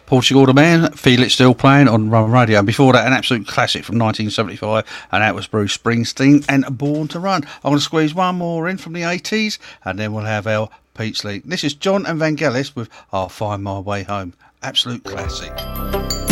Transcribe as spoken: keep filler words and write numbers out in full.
Portugal the Man, Feel It Still playing on Run Radio. And before that, an absolute classic from nineteen seventy-five, and that was Bruce Springsteen and Born to Run. I'm going to squeeze one more in from the eighties, and then we'll have our Pete's League. This is John and Vangelis with I'll Find My Way Home. Absolute classic.